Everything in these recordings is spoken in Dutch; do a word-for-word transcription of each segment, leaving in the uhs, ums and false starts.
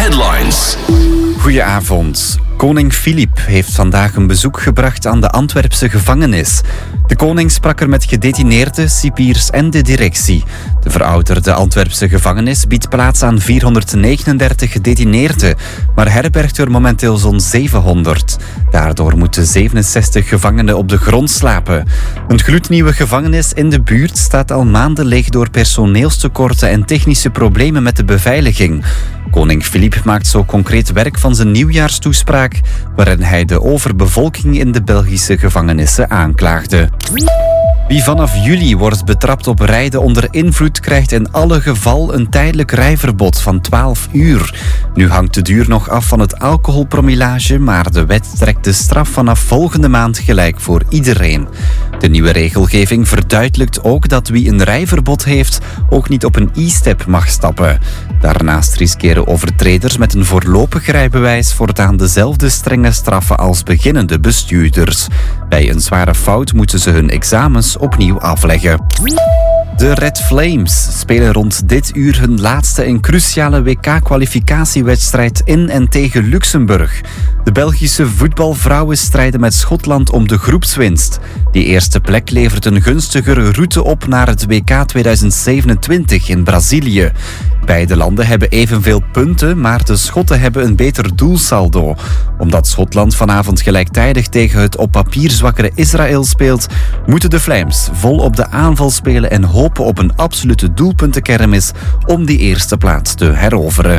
Headlines. Goedenavond. Koning Filip heeft vandaag een bezoek gebracht aan de Antwerpse gevangenis. De koning sprak er met gedetineerden, cipiers en de directie. De verouderde Antwerpse gevangenis biedt plaats aan vierhonderdnegenendertig gedetineerden, maar herbergt er momenteel zo'n zevenhonderd. Daardoor moeten zevenenzestig gevangenen op de grond slapen. Een gloednieuwe gevangenis in de buurt staat al maanden leeg door personeelstekorten en technische problemen met de beveiliging. Koning Filip maakt zo concreet werk van zijn nieuwjaarstoespraak, waarin hij de overbevolking in de Belgische gevangenissen aanklaagde. Wie vanaf juli wordt betrapt op rijden onder invloed, krijgt in alle geval een tijdelijk rijverbod van twaalf uur. Nu hangt de duur nog af van het alcoholpromillage, maar de wet trekt de straf vanaf volgende maand gelijk voor iedereen. De nieuwe regelgeving verduidelijkt ook dat wie een rijverbod heeft ook niet op een e-step mag stappen. Daarnaast riskeren overtreders met een voorlopig rijbewijs voortaan dezelfde strenge straffen als beginnende bestuurders. Bij een zware fout moeten ze hun examens opnieuw afleggen. De Red Flames spelen rond dit uur hun laatste en cruciale W K-kwalificatiewedstrijd in en tegen Luxemburg. De Belgische voetbalvrouwen strijden met Schotland om de groepswinst. Die eerste plek levert een gunstigere route op naar het W K tweeduizend zevenentwintig in Brazilië. Beide landen hebben evenveel punten, maar de Schotten hebben een beter doelsaldo. Omdat Schotland vanavond gelijktijdig tegen het op papier zwakkere Israël speelt, moeten de Flames vol op de aanval spelen en hopen op een absolute doelpuntenkermis om die eerste plaats te heroveren.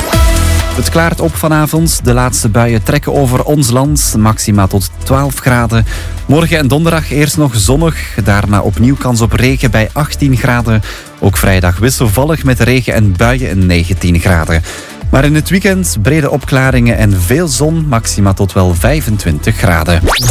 Het klaart op vanavond. De laatste buien trekken over ons land. Maxima tot twaalf graden. Morgen en donderdag eerst nog zonnig. Daarna opnieuw kans op regen bij achttien graden. Ook vrijdag wisselvallig met regen en buien en negentien graden. Maar in het weekend brede opklaringen en veel zon. Maxima tot wel vijfentwintig graden.